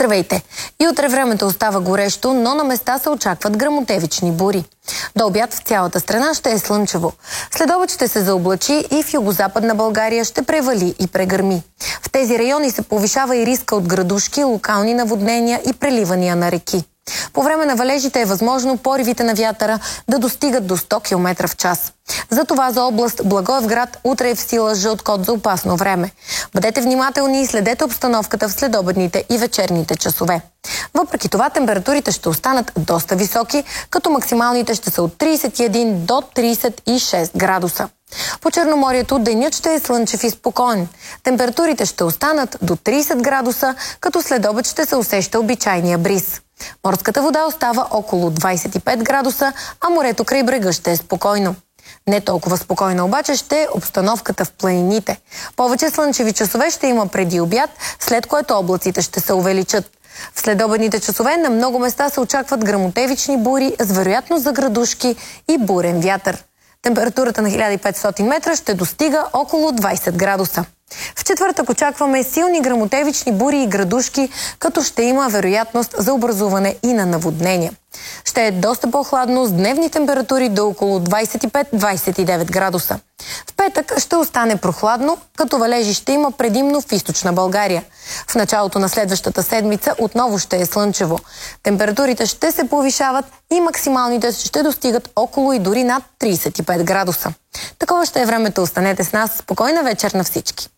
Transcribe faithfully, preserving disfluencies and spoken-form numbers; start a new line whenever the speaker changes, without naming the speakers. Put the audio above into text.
Здравейте! И утре времето остава горещо, но на места се очакват гръмотевични бури. До обяд в цялата страна ще е слънчево. Следобед ще се заоблачи и в югозападна България ще превали и прегърми. В тези райони се повишава и риска от градушки, локални наводнения и преливания на реки. По време на валежите е възможно поривите на вятъра да достигат до сто километра в час. Затова за област Благоевград утре е в сила жълт код за опасно време. Бъдете внимателни и следете обстановката в следобедните и вечерните часове. Въпреки това температурите ще останат доста високи, като максималните ще са от тридесет и един до тридесет и шест градуса. По Черноморието денят ще е слънчев и спокоен. Температурите ще останат до тридесет градуса, като следобед ще се усеща обичайния бриз. Морската вода остава около двадесет и пет градуса, а морето край брега ще е спокойно. Не толкова спокойна обаче ще е обстановката в планините. Повече слънчеви часове ще има преди обяд, след което облаците ще се увеличат. В следобедните часове на много места се очакват гръмотевични бури с вероятност за градушки и бурен вятър. Температурата на хиляда и петстотин метра ще достига около двадесет градуса. В четвъртък очакваме силни гръмотевични бури и градушки, като ще има вероятност за образуване и на наводнения. Ще е доста по-хладно с дневни температури до около двадесет и пет до двадесет и девет градуса. В петък ще остане прохладно, като валежи ще има предимно в източна България. В началото на следващата седмица отново ще е слънчево. Температурите ще се повишават и максималните ще достигат около и дори над тридесет и пет градуса. Такова ще е времето. Останете с нас. Спокойна вечер на всички!